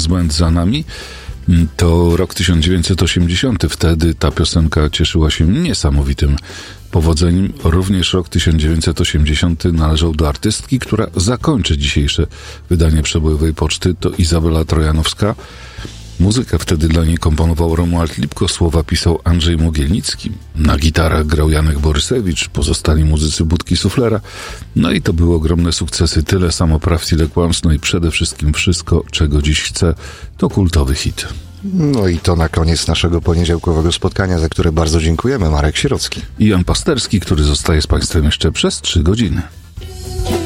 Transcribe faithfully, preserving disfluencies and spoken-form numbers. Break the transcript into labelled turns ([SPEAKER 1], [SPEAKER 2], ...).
[SPEAKER 1] Brass Band za nami. To rok tysiąc dziewięćset osiemdziesiąty. Wtedy ta piosenka cieszyła się niesamowitym powodzeniem. Również rok tysiąc dziewięćset osiemdziesiąty należał do artystki, która zakończy dzisiejsze wydanie Przebojowej Poczty. To Izabela Trojanowska. Muzykę wtedy dla niej komponował Romuald Lipko, słowa pisał Andrzej Mogielnicki. Na gitarach grał Janek Borysewicz, pozostali muzycy Budki Suflera. No i to były ogromne sukcesy. Tyle samo prawd, ile kłamstw, no i przede wszystkim Wszystko, czego dziś chcę, to kultowy hit.
[SPEAKER 2] No i to na koniec naszego poniedziałkowego spotkania, za które bardzo dziękujemy. Marek Sierocki
[SPEAKER 1] i Jan Pasterski, który zostaje z Państwem jeszcze przez trzy godziny.